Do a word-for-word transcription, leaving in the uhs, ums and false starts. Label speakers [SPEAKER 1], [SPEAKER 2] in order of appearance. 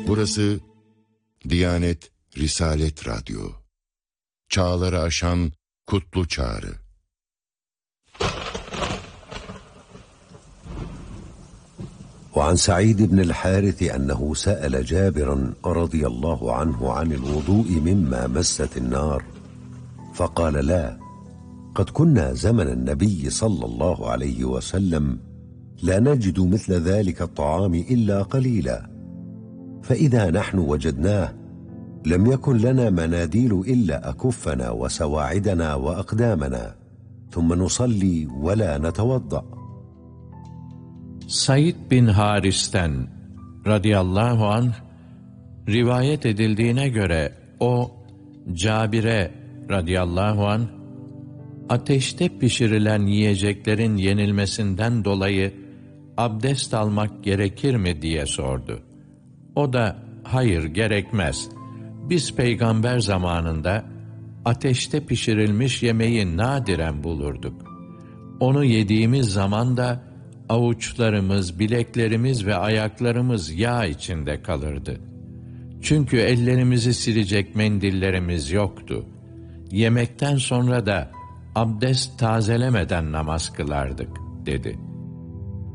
[SPEAKER 1] Burası Diyanet Risalet Radyo. Çağları aşan kutlu çağrı.
[SPEAKER 2] وعن سعيد بن الحارث أنه سأل جابرا رضي الله عنه عن الوضوء مما مست النار فقال لا قد كنا زمن النبي صلى الله عليه وسلم لا نجد مثل ذلك الطعام إلا قليلا فإذا نحن وجدناه لم يكن لنا مناديل إلا أكفنا وسواعدنا وأقدامنا ثم نصلي ولا نتوضأ.
[SPEAKER 3] Said bin Haris'ten radıyallahu anh rivayet edildiğine göre o Cabir'e radıyallahu anh ateşte pişirilen yiyeceklerin yenilmesinden dolayı abdest almak gerekir mi diye sordu. O da hayır gerekmez. Biz peygamber zamanında ateşte pişirilmiş yemeği nadiren bulurduk. Onu yediğimiz zaman da avuçlarımız, bileklerimiz ve ayaklarımız yağ içinde kalırdı. Çünkü ellerimizi silecek mendillerimiz yoktu. Yemekten sonra da abdest tazelemeden namaz kılardık, dedi.